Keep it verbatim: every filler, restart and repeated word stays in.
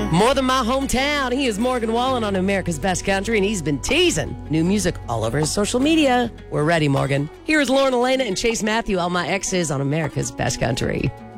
More Than My Hometown. He is Morgan Wallen on America's Best Country, and he's been teasing new music all over his social media. We're ready, Morgan. Here is Lauren Elena and Chase Matthew, All My Exes on America's Best Country.